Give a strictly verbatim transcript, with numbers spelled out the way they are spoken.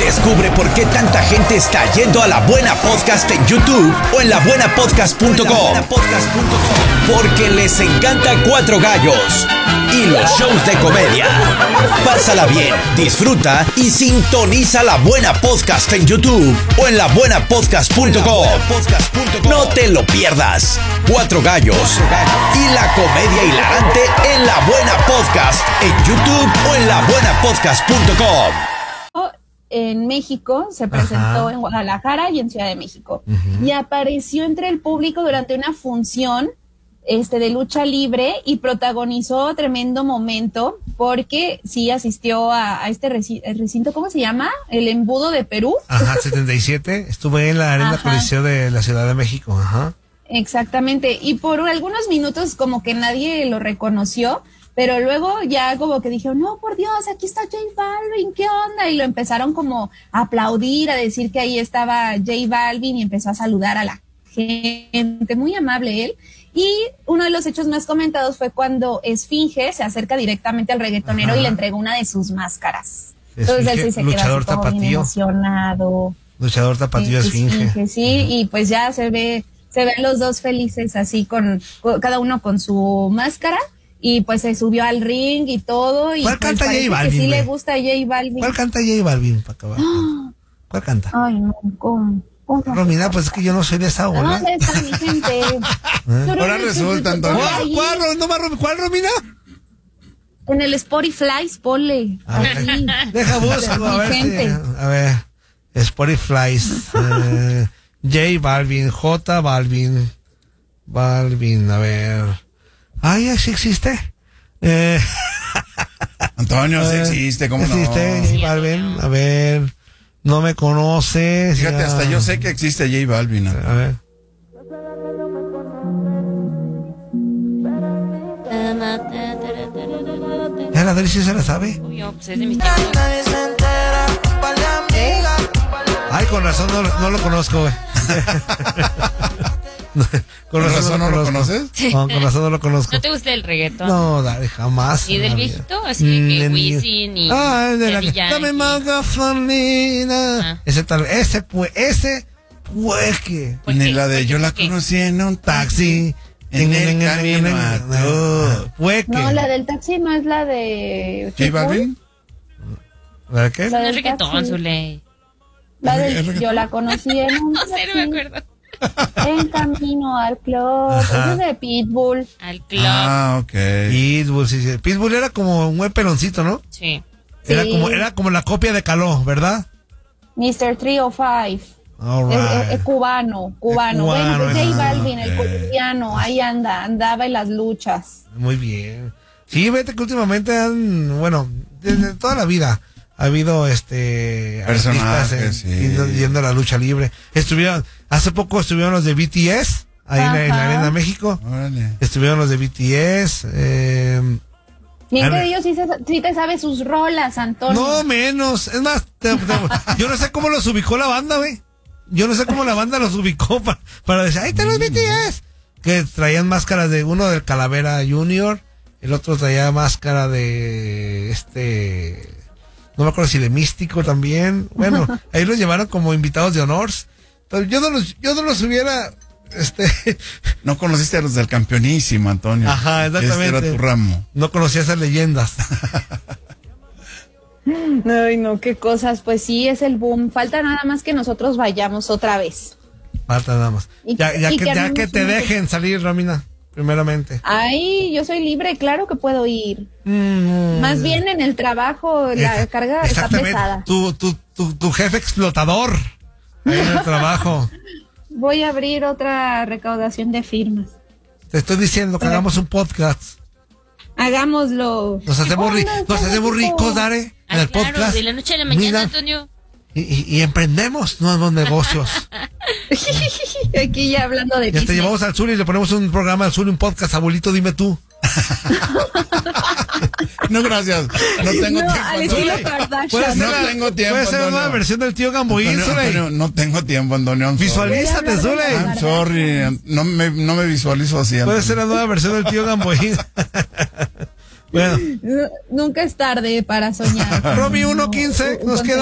Descubre por qué tanta gente está yendo a La Buena Podcast en YouTube o en la buena podcast punto com. Porque les encanta Cuatro Gallos y los shows de comedia. Pásala bien, disfruta y sintoniza La Buena Podcast en YouTube o en la buena podcast punto com. No te lo pierdas. Cuatro Gallos y la comedia hilarante en La Buena Podcast en YouTube o en la buena podcast punto com. En México, se presentó, ajá, en Guadalajara y en Ciudad de México. Uh-huh. Y apareció entre el público durante una función este, de lucha libre y protagonizó tremendo momento porque sí asistió a, a este reci- recinto, ¿cómo se llama? El Embudo de Perú. Ajá, setenta y siete. Estuve en la Arena Coliseo de la Ciudad de México. Ajá. Exactamente. Y por algunos minutos como que nadie lo reconoció. Pero luego ya como que dijeron, no, por Dios, aquí está J Balvin, ¿qué onda? Y lo empezaron como a aplaudir, a decir que ahí estaba J Balvin y empezó a saludar a la gente, muy amable él. Y uno de los hechos más comentados fue cuando Esfinge se acerca directamente al reggaetonero, ajá, y le entregó una de sus máscaras. Entonces él sí se quedó así como bien emocionado. Luchador tapatío, Esfinge. Esfinge, sí, uh-huh. Y pues ya se ve, se ven los dos felices así con, con cada uno con su máscara. Y pues se subió al ring y todo. Y ¿cuál pues canta J Balvin? Que sí ve? le gusta a J Balvin. ¿Cuál canta J Balvin? Para acabar. ¿Cuál canta? Ay, no, ¿cómo? ¿Cómo? Romina, pues es que yo no soy de esa ola. ¿Dónde está mi gente? ¿Eh? Ahora resulta, Antonio. ¿Cuál, cuál, no, ¿Cuál, Romina? En el Spotify, ponle. A ver, deja busco, a ver. Si, a ver, Spotify. eh, J Balvin, J Balvin. Balvin, a ver. Ay, ¿sí existe? Eh, Antonio, sí existe, ¿cómo no? Existe J Balvin, a ver, no me conoces. Fíjate, ya. hasta yo sé que existe J Balvin. A ver. Ya la Deli sí se la sabe. Ay, con razón no, no lo conozco, güey. ¿Con razón no lo conoces? Sí. No, con razón no lo conozco. ¿No te gusta el reggaetón? No, dale, jamás. ¿Y del viejito? Así que Wisin y ah, de la que dame más gasolina. Ah. Ese tal, ese pues, ese pues que. Ni la de yo la conocí en un taxi. En, en el camino a todo. Pues que. No, la del taxi no es la de ¿J Balvin? ¿La de qué? La del reggaetón, su ley. La del yo la conocí en un no sé, no me acuerdo. En camino al club. Eso es de Pitbull. Al club. Ah, ok. Pitbull, sí, sí. Pitbull era como un buen peloncito, ¿no? Sí. Era, sí. Como, era como la copia de Caló, ¿verdad? mister trescientos cinco. All right. es, es, es cubano, cubano. cubano. Bueno, pues J Balvin, okay. El colombiano, ahí anda, andaba en las luchas. Muy bien. Sí, vete que últimamente han, bueno, desde toda la vida ha habido este personajes artistas en, sí. yendo, yendo a la lucha libre. Estuvieron, hace poco estuvieron los de B T S ahí en la, en la Arena México. Órale. Estuvieron los de B T S. Eh, Bien que Dios sí, se, sí te sabe sus rolas, Antonio. No menos, es más, te, te, yo no sé cómo los ubicó la banda, güey. Yo no sé cómo la banda los ubicó para, para decir, ahí están los B T S. Que traían máscaras de uno del Calavera Junior, el otro traía máscara de este, no me acuerdo si de Místico también. Bueno, ahí los llevaron como invitados de honor. Entonces, yo no los, yo no los hubiera, este. No conociste a los del Campeonísimo, Antonio. Ajá, exactamente. Este era tu ramo. No conocía esas leyendas. Ay, no, qué cosas. Pues sí, es el boom. Falta nada más que nosotros vayamos otra vez. Falta nada más. Y, ya ya, y que, que ya que te dejen salir, Romina, primeramente. Ay, yo soy libre, claro que puedo ir. Mm, Más bien en el trabajo, la es, carga está pesada. Tu, tu, tu, tu jefe explotador ahí en el trabajo. Voy a abrir otra recaudación de firmas. Te estoy diciendo que hagamos un podcast. Hagámoslo. Nos hacemos, ri- nos hacemos ricos, Dare, en ah, el claro, podcast. De la noche a la mañana, Mira, Antonio. Y, y, y emprendemos nuevos negocios. Aquí ya hablando de Ya business. te llevamos al sur y le ponemos un programa al sur, un podcast, abuelito, dime tú. No, gracias. No tengo No, tiempo. al estilo Kardashian. Puede ser, No la- tengo tiempo, puede ser Antonio. una versión del tío Gamboín, Antonio, Zuley. Antonio, no tengo tiempo, Antonio. I'm sorry. Visualízate, Zuley. I'm sorry. No me, no me visualizo así. Puede Antonio. ser la nueva versión del tío Gamboín. Bueno. Nunca es tarde para soñar. Romy uno quince, nos queda